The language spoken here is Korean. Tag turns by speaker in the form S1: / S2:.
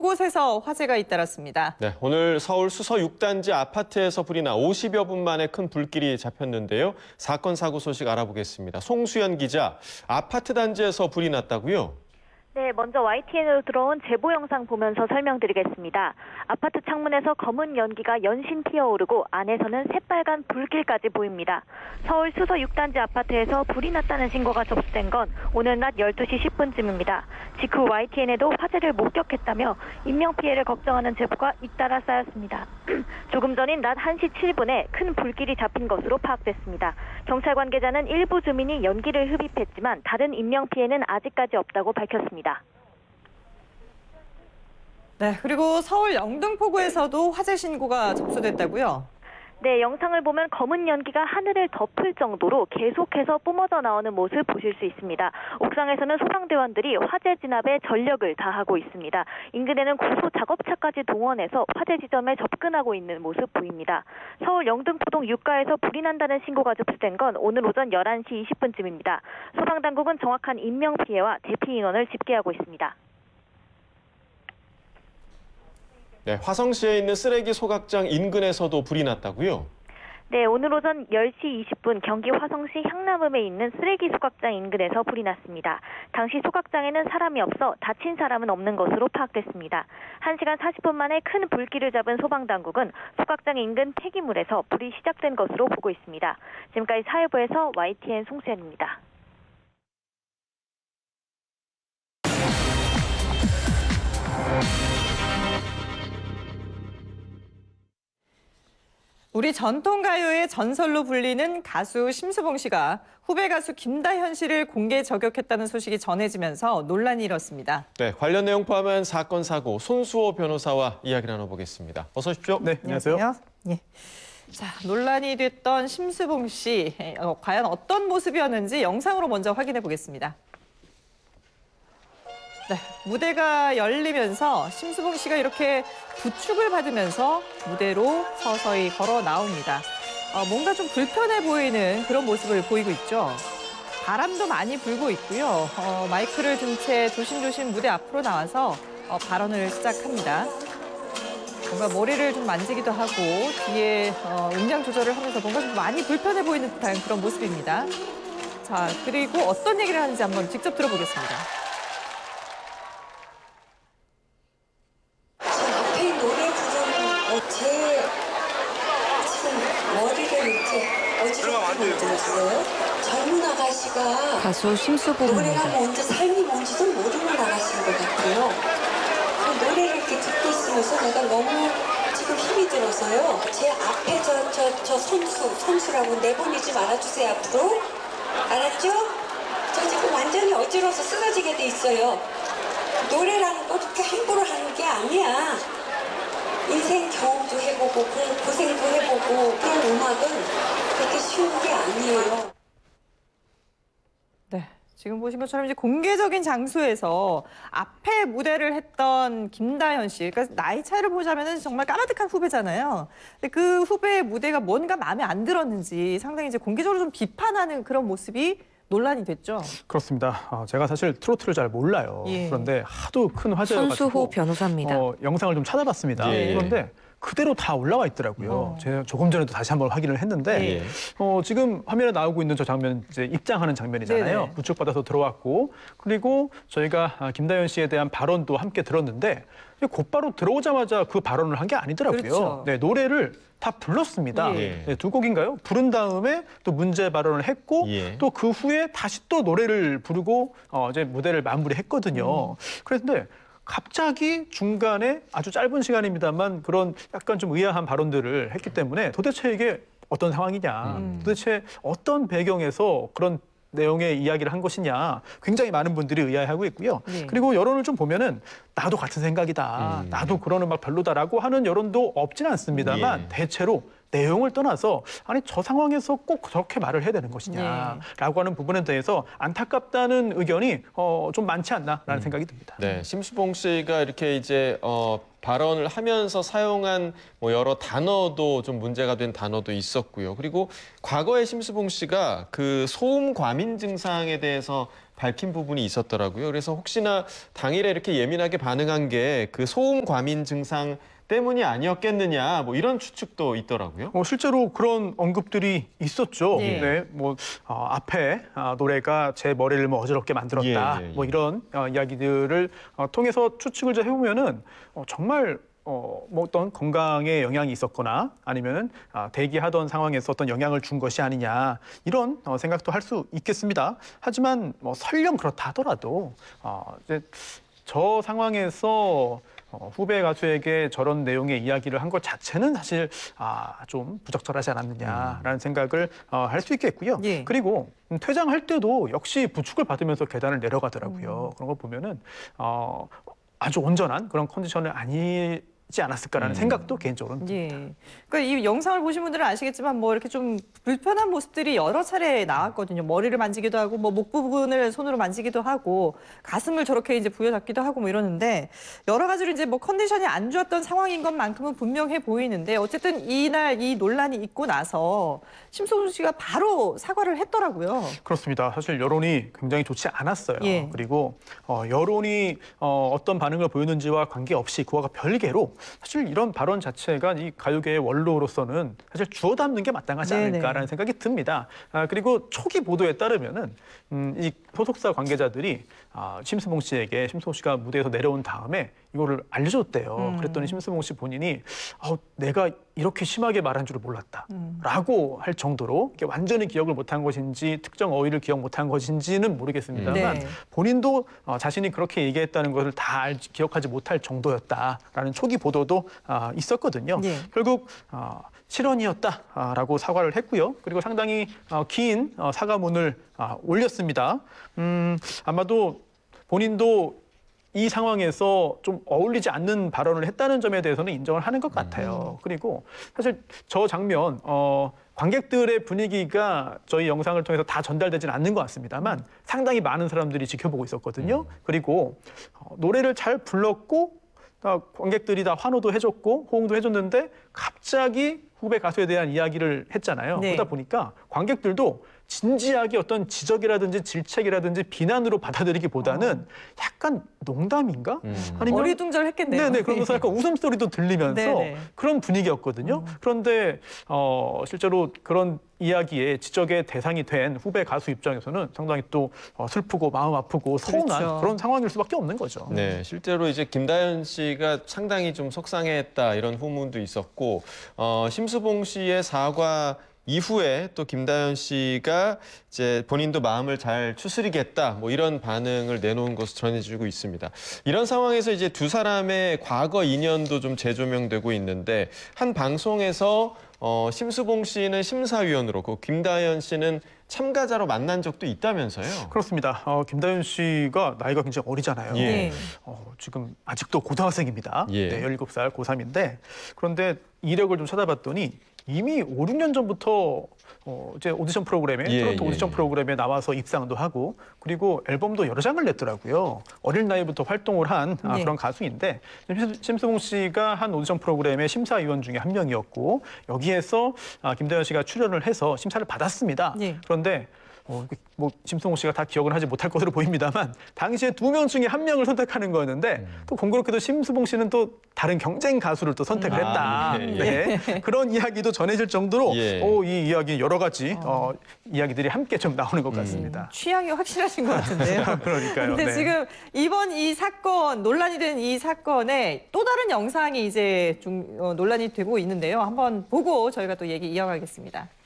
S1: 곳에서 화재가 잇따랐습니다.
S2: 네, 오늘 서울 수서 6단지 아파트에서 불이 나 50여 분 만에 큰 불길이 잡혔는데요. 사건 사고 소식 알아보겠습니다. 송수연 기자, 아파트 단지에서 불이 났다고요?
S3: 네, 먼저 YTN으로 들어온 제보 영상 보면서 설명드리겠습니다. 아파트 창문에서 검은 연기가 연신 피어오르고 안에서는 새빨간 불길까지 보입니다. 서울 수서 6단지 아파트에서 불이 났다는 신고가 접수된 건 오늘 낮 12시 10분쯤입니다. 직후 YTN에도 화재를 목격했다며 인명피해를 걱정하는 제보가 잇따라 쌓였습니다. 조금 전인 낮 1시 7분에 큰 불길이 잡힌 것으로 파악됐습니다. 경찰 관계자는 일부 주민이 연기를 흡입했지만 다른 인명피해는 아직까지 없다고 밝혔습니다.
S1: 네, 그리고 서울 영등포구에서도 화재 신고가 접수됐다고요?
S3: 네, 영상을 보면 검은 연기가 하늘을 덮을 정도로 계속해서 뿜어져 나오는 모습 보실 수 있습니다. 옥상에서는 소방대원들이 화재 진압에 전력을 다하고 있습니다. 인근에는 구조 작업차까지 동원해서 화재 지점에 접근하고 있는 모습 보입니다. 서울 영등포동 유가에서 불이 난다는 신고가 접수된 건 오늘 오전 11시 20분쯤입니다. 소방당국은 정확한 인명피해와 대피 인원을 집계하고 있습니다.
S2: 네, 화성시에 있는 쓰레기 소각장 인근에서도 불이 났다고요?
S3: 네, 오늘 오전 10시 20분 경기 화성시 향남읍에 있는 쓰레기 소각장 인근에서 불이 났습니다. 당시 소각장에는 사람이 없어 다친 사람은 없는 것으로 파악됐습니다. 1시간 40분 만에 큰 불길을 잡은 소방당국은 소각장 인근 폐기물에서 불이 시작된 것으로 보고 있습니다. 지금까지 사회부에서 YTN 송수연입니다.
S1: 우리 전통가요의 전설로 불리는 가수 심수봉 씨가 후배 가수 김다현 씨를 공개 저격했다는 소식이 전해지면서 논란이 일었습니다.
S2: 네, 관련 내용 포함한 사건 사고 손수호 변호사와 이야기 나눠보겠습니다. 어서 오십시오.
S4: 네, 안녕하세요.
S1: 예. 자, 논란이 됐던 심수봉 씨, 과연 어떤 모습이었는지 영상으로 먼저 확인해 보겠습니다. 네, 무대가 열리면서 심수봉 씨가 이렇게 부축을 받으면서 무대로 서서히 걸어 나옵니다. 뭔가 좀 불편해 보이는 그런 모습을 보이고 있죠. 바람도 많이 불고 있고요. 마이크를 든 채 조심조심 무대 앞으로 나와서 발언을 시작합니다. 뭔가 머리를 좀 만지기도 하고 뒤에 음량 조절을 하면서 뭔가 좀 많이 불편해 보이는 듯한 그런 모습입니다. 자, 그리고 어떤 얘기를 하는지 한번 직접 들어보겠습니다.
S5: 들었어요? 젊은 아가씨가
S6: 가수 심수봉입니다.
S5: 노래가 뭔지 삶이 뭔지도 모르는 아가씨인 것 같아요. 그 노래를 이렇게 듣고 있으면서 내가 너무 지금 힘이 들어서요. 제 앞에 저 선수라고 내보내지 말아주세요 앞으로. 알았죠? 저 지금 완전히 어지러워서 쓰러지게 돼 있어요. 노래라는 거 그렇게 함부로 하는 게 아니야. 인생 경험도 해보고 고생도 해보고 그런 음악은 그렇게 쉬운 게 아니에요.
S1: 네, 지금 보신 것처럼 이제 공개적인 장소에서 앞에 무대를 했던 김다현 씨, 그러니까 나이 차이를 보자면은 정말 까마득한 후배잖아요. 근데 그 후배의 무대가 뭔가 마음에 안 들었는지 상당히 이제 공개적으로 좀 비판하는 그런 모습이 논란이 됐죠.
S4: 그렇습니다. 제가 사실 트로트를 잘 몰라요.
S1: 예.
S4: 그런데 하도 큰 화제여가지고
S6: 손수호 변호사입니다.
S4: 영상을 좀 찾아봤습니다.
S2: 예.
S4: 그런데 그대로 다 올라와 있더라고요. 제가 조금 전에도 다시 한번 확인을 했는데
S2: 예.
S4: 지금 화면에 나오고 있는 저 장면 이제 입장하는 장면이잖아요.
S1: 네네.
S4: 부축받아서 들어왔고 그리고 저희가 김다현 씨에 대한 발언도 함께 들었는데 곧바로 들어오자마자 그 발언을 한 게 아니더라고요.
S1: 그렇죠.
S4: 네, 노래를 다 불렀습니다.
S2: 예.
S4: 네, 두 곡인가요? 부른 다음에 또 문제 발언을 했고
S2: 예.
S4: 또 그 후에 다시 또 노래를 부르고 이제 무대를 마무리했거든요. 그런데 갑자기 중간에 아주 짧은 시간입니다만 그런 약간 좀 의아한 발언들을 했기 때문에 도대체 이게 어떤 상황이냐, 도대체 어떤 배경에서 그런 내용의 이야기를 한 것이냐 굉장히 많은 분들이 의아해하고 있고요.
S1: 네.
S4: 그리고 여론을 좀 보면은 나도 같은 생각이다, 나도 그런 음악 별로다라고 하는 여론도 없진 않습니다만
S2: 예.
S4: 대체로 내용을 떠나서 아니 저 상황에서 꼭 저렇게 말을 해야 되는 것이냐라고 하는 부분에 대해서 안타깝다는 의견이 좀 많지 않나라는 생각이 듭니다.
S2: 네, 심수봉 씨가 이렇게 이제 발언을 하면서 사용한 뭐 여러 단어도 좀 문제가 된 단어도 있었고요. 그리고 과거에 심수봉 씨가 그 소음 과민 증상에 대해서 밝힌 부분이 있었더라고요. 그래서 혹시나 당일에 이렇게 예민하게 반응한 게 그 소음 과민 증상 때문이 아니었겠느냐, 뭐 이런 추측도 있더라고요.
S4: 실제로 그런 언급들이 있었죠.
S1: 예.
S4: 네, 앞에 노래가 제 머리를 뭐 어지럽게 만들었다.
S2: 예.
S4: 뭐 이런 이야기들을 통해서 추측을 좀 해보면은 정말 뭐 어떤 건강에 영향이 있었거나 아니면은 대기하던 상황에서 어떤 영향을 준 것이 아니냐 이런 생각도 할 수 있겠습니다. 하지만 뭐 설령 그렇다 하더라도 이제 저 상황에서 후배 가수에게 저런 내용의 이야기를 한 것 자체는 사실 좀 부적절하지 않았느냐라는 생각을 할 수 있겠고요.
S1: 예.
S4: 그리고 퇴장할 때도 역시 부축을 받으면서 계단을 내려가더라고요. 그런 걸 보면은 아주 온전한 그런 컨디션은 아니지 않았을까라는 생각도 개인적으로는 듭니다.
S1: 예. 그러니까 이 영상을 보신 분들은 아시겠지만 뭐 이렇게 좀 불편한 모습들이 여러 차례 나왔거든요. 머리를 만지기도 하고 뭐 목 부분을 손으로 만지기도 하고 가슴을 저렇게 이제 부여잡기도 하고 뭐 이러는데 여러 가지로 이제 뭐 컨디션이 안 좋았던 상황인 것만큼은 분명해 보이는데 어쨌든 이날 이 논란이 있고 나서 심수봉 씨가 바로 사과를 했더라고요.
S4: 그렇습니다. 사실 여론이 굉장히 좋지 않았어요.
S1: 예.
S4: 그리고 여론이 어떤 반응을 보였는지와 관계없이 그와 별개로 사실 이런 발언 자체가 이 가요계의 원로로서는 사실 주워 담는 게 마땅하지 않을까라는 생각이 듭니다. 그리고 초기 보도에 따르면은 이 소속사 관계자들이 심수봉 씨에게 심수봉 씨가 무대에서 내려온 다음에 이거를 알려줬대요. 그랬더니 심수봉 씨 본인이 내가 이렇게 심하게 말한 줄을 몰랐다라고 할 정도로 이게 완전히 기억을 못한 것인지 특정 어휘를 기억 못한 것인지는 모르겠습니다만
S1: 네.
S4: 본인도 자신이 그렇게 얘기했다는 것을 다 기억하지 못할 정도였다라는 초기 보도도 있었거든요.
S1: 네.
S4: 결국 실언이었다라고 사과를 했고요. 그리고 상당히 긴 사과문을 올렸습니다. 아마도 본인도 이 상황에서 좀 어울리지 않는 발언을 했다는 점에 대해서는 인정을 하는 것 같아요. 그리고 사실 저 장면 관객들의 분위기가 저희 영상을 통해서 다 전달되지는 않는 것 같습니다만 상당히 많은 사람들이 지켜보고 있었거든요. 그리고 노래를 잘 불렀고 관객들이 다 환호도 해줬고 호응도 해줬는데 갑자기 후배 가수에 대한 이야기를 했잖아요.
S1: 네.
S4: 그러다 보니까 관객들도 진지하게 어떤 지적이라든지 질책이라든지 비난으로 받아들이기보다는 약간 농담인가? 아니면
S1: 어리둥절했겠네요.
S4: 네네, 그러면서 약간 웃음소리도 들리면서
S1: 네네.
S4: 그런 분위기였거든요. 그런데 실제로 그런 이야기에 지적의 대상이 된 후배 가수 입장에서는 상당히 또 슬프고 마음 아프고 서운한
S1: 그렇죠.
S4: 그런 상황일 수밖에 없는 거죠.
S2: 네, 실제로 이제 김다현 씨가 상당히 좀 속상해했다 이런 후문도 있었고 심수봉 씨의 사과 이후에 또 김다현 씨가 이제 본인도 마음을 잘 추스리겠다 뭐 이런 반응을 내놓은 것으로 전해지고 있습니다. 이런 상황에서 이제 두 사람의 과거 인연도 좀 재조명되고 있는데 한 방송에서 심수봉 씨는 심사위원으로 그 김다현 씨는 참가자로 만난 적도 있다면서요?
S4: 그렇습니다. 김다현 씨가 나이가 굉장히 어리잖아요.
S2: 예.
S4: 지금 아직도 고등학생입니다.
S2: 예.
S4: 네, 17살 고3인데 그런데 이력을 좀 찾아봤더니 이미 5, 6년 전부터 이제 오디션 프로그램에 트로트 오디션 프로그램에 나와서 입상도 하고 그리고 앨범도 여러 장을 냈더라고요. 어린 나이부터 활동을 한 그런 가수인데 심수봉 씨가 한 오디션 프로그램의 심사위원 중에 한 명이었고 여기에서 김다현 씨가 출연을 해서 심사를 받았습니다.
S1: 네.
S4: 그런데 뭐 심수봉 씨가 다 기억은 하지 못할 것으로 보입니다만 당시에 2명 중에 1명을 선택하는 거였는데 또 공교롭게도 심수봉 씨는 또 다른 경쟁 가수를 또 선택을 했다. 네. 그런 이야기도 전해질 정도로 이 이야기 여러 가지 이야기들이 함께 좀 나오는 것 같습니다.
S1: 취향이 확실하신 것 같은데요.
S4: 그러니까요.
S1: 근데
S4: 네.
S1: 지금 이번 이 사건, 논란이 된 이 사건에 또 다른 영상이 이제 좀 논란이 되고 있는데요. 한번 보고 저희가 또 얘기 이어가겠습니다.